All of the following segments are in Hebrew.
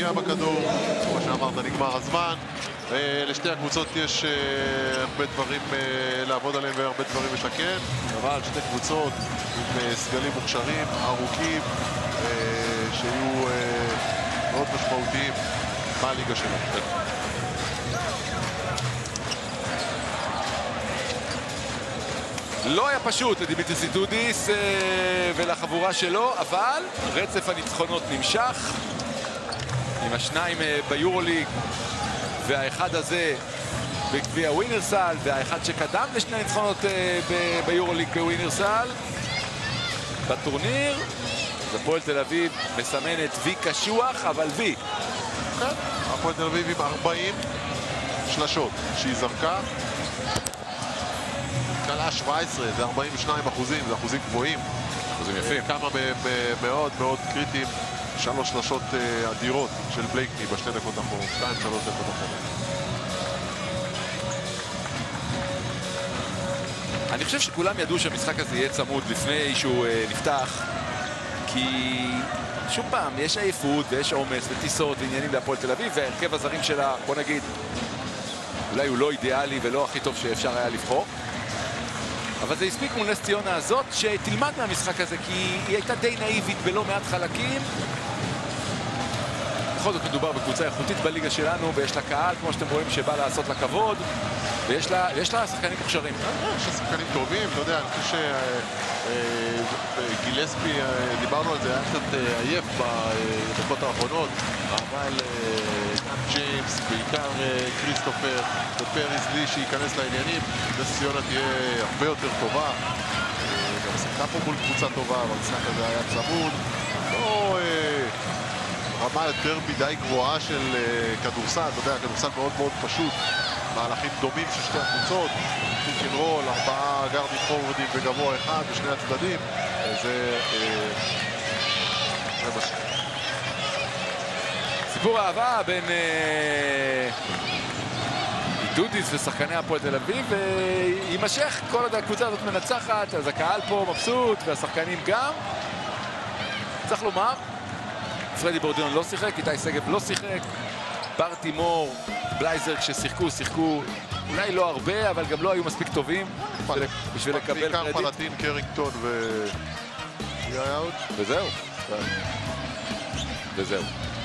נוגע בכדור, כמו שאמרת, נגמר הזמן. לשתי הקבוצות יש הרבה דברים לעבוד עליהם והרבה דברים לשקם, אבל שתי קבוצות עם סגלים מוכשרים, ארוכים, שיהיו מאוד משמעותיים בליגה שלנו. לא היה פשוט לדימיטריס איטודיס ולחבורה שלו, אבל רצף הניצחונות נמשך עם השניים ביורוליג והאחד הזה בגביע ווינרסל והאחד שקדם לשני הניצחונות ביורוליג בווינרסל בטורניר. אז הפועל תל אביב מסמנת וי קשוח, אבל וי. הפועל תל אביב עם 40 שלשות שהיא זרקה, קלה 17, זה 42%, זה אחוזים גבוהים. אחוזים יפים. כמה מאוד מאוד קריטיים, 3 שלשות אדירות של בלייקני בשתי דקות אחרונות, 2-3 דקות אחרונות. אני חושב שכולם ידעו שהמשחק הזה יהיה צמוד לפני שהוא נפתח, כי שוב פעם, יש עייפות ויש עומס וטיסות ועניינים להפועל תל אביב, והרכב הזרים שלה, בוא נגיד, אולי הוא לא אידיאלי ולא הכי טוב שאפשר היה לבחור. אבל זה הספיק מול נס ציונה הזאת שתלמד מהמשחק הזה, כי היא הייתה די נאיבית בלא מעט חלקים. בכל זאת מדובר בקבוצה איכותית בליגה שלנו, ויש לה קהל, כמו שאתם רואים, שבא לעשות לה כבוד, ויש לה שחקנים מוכשרים. יש לה שחקנים טובים, אתה יודע, אני חושב שגילספי, דיברנו על זה, היה קצת עייף בדקות האחרונות, אבל גם ג'יימס, בעיקר כריסטופר ופריס לי שייכנס לעניינים, נס ציונה תהיה הרבה יותר טובה. גם שיחקה פה מול קבוצה טובה, אבל המשחק הזה היה צמוד. לא רמה יותר מדי גבוהה של כדורסל, אתה יודע, כדורסל מאוד מאוד פשוט. מהלכים דומים של שתי הקבוצות, פיק אנד רול, 4 גארדים פורורדים וגבוה אחד בשני הצדדים. זה משהו. סיפור אהבה בין איטודיס ושחקני הפועל תל אביב, ויימשך כל עוד הקבוצה הזאת מנצחת, אז הקהל פה מבסוט והשחקנים גם. צריך לומר, פרדי בורדיון לא שיחק, איתי שגב לא שיחק, בר תימור, בלייזר כששיחקו אולי לא הרבה, אבל גם לא היו מספיק טובים בשביל לקבל קרדיט. בעיקר פלטין, קרינגטון ויאאוט. וזהו.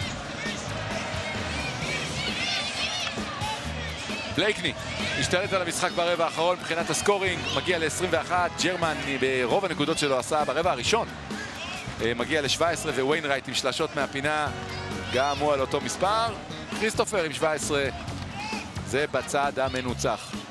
בלייקני השתלט על המשחק ברבע האחרון מבחינת הסקורינג, מגיע ל-21, ג'רמן ברוב הנקודות שלו עשה ברבע הראשון, מגיע ל-17, וויינרייט עם שלשות מהפינה, גם הוא על אותו מספר. כריסטופר עם 17, זה בצד המנוצח.